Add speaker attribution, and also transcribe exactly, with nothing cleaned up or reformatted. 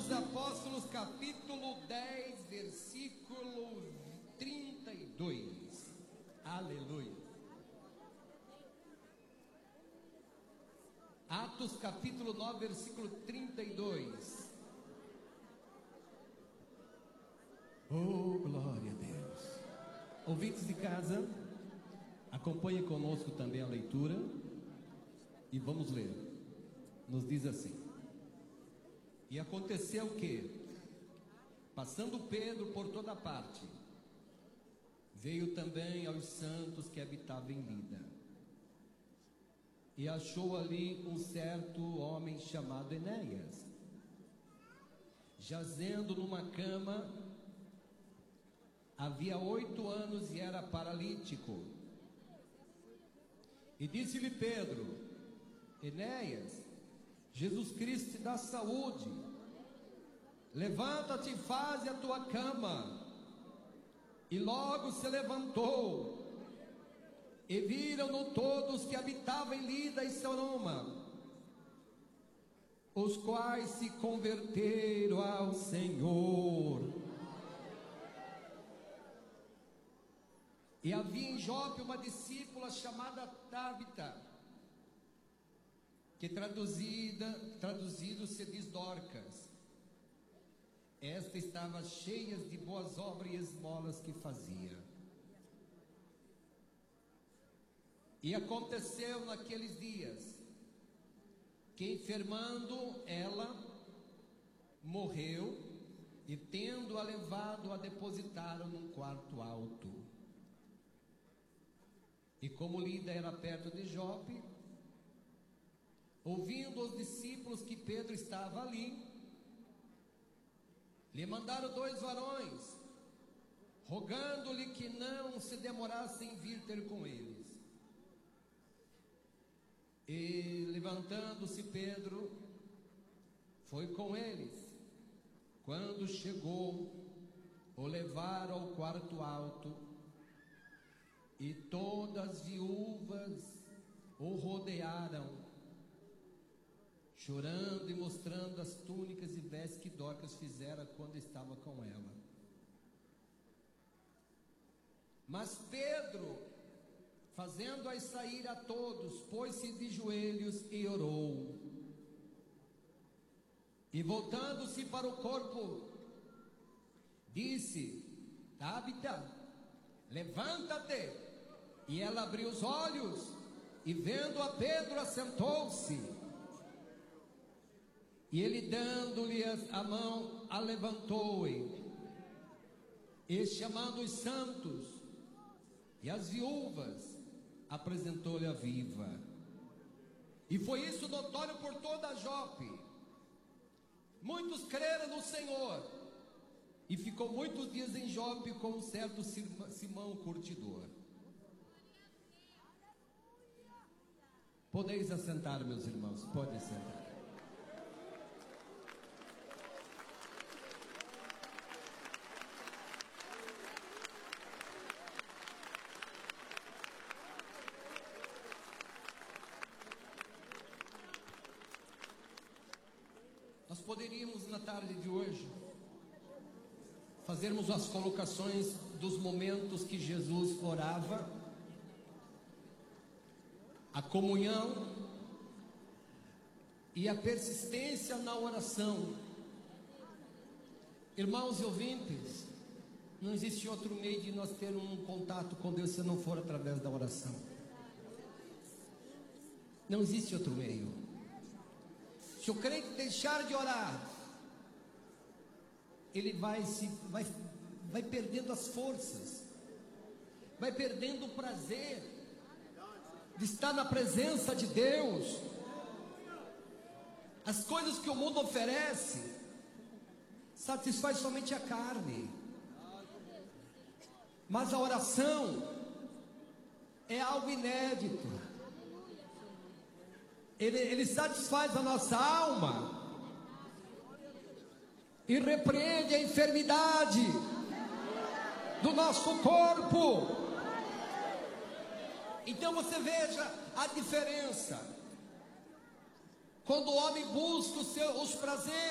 Speaker 1: Atos dos Apóstolos, capítulo dez, versículo trinta e dois. Aleluia. Atos capítulo nove, versículo trinta e dois. Oh, glória a Deus. Ouvintes de casa, acompanhe conosco também a leitura e vamos ler. Nos diz assim: e aconteceu que, passando Pedro por toda parte, veio também aos santos que habitavam em Lida, e achou ali um certo homem chamado Enéas, jazendo numa cama, havia oito anos e era paralítico. E disse-lhe Pedro: Enéas, Jesus Cristo te dá saúde, levanta-te e faze a tua cama. E logo se levantou, e viram-no todos que habitavam em Lida e Saroma, os quais se converteram ao Senhor. E havia em Jope uma discípula chamada Tabita, que traduzida, traduzido se diz Dorcas. Esta estava cheia de boas obras e esmolas que fazia. E aconteceu naqueles dias que, enfermando ela, morreu, e tendo-a levado, a depositaram num quarto alto. E como Lida era perto de Jope, ouvindo os discípulos que Pedro estava ali, lhe mandaram dois varões, rogando-lhe que não se demorasse em vir ter com eles. E levantando-se Pedro, foi com eles. Quando chegou, o levaram ao quarto alto, e todas as viúvas o rodearam, chorando e mostrando as túnicas e vestes que Dorcas fizera quando estava com ela. Mas Pedro, fazendo-as sair a todos, pôs-se de joelhos e orou. E voltando-se para o corpo, disse: Tabita, levanta-te. E ela abriu os olhos, e vendo a Pedro, assentou-se. E ele, dando-lhe a mão, a levantou-e, e chamando os santos e as viúvas, apresentou-lhe a viva. E foi isso notório por toda a Jope. Muitos creram no Senhor, e ficou muitos dias em Jope com um certo Simão curtidor. Podeis assentar, meus irmãos, podem sentar. Nós poderíamos, na tarde de hoje, fazermos as colocações dos momentos que Jesus orava, a comunhão e a persistência na oração. Irmãos e ouvintes, não existe outro meio de nós termos um contato com Deus se não for através da oração. Não existe outro meio. Se o crente deixar de orar, ele vai, se, vai, vai perdendo as forças, vai perdendo o prazer de estar na presença de Deus. As coisas que o mundo oferece satisfaz somente a carne, mas a oração é algo inédito. Ele, ele satisfaz a nossa alma e repreende a enfermidade do nosso corpo. Então você veja a diferença. Quando o homem busca os, seus, os prazeres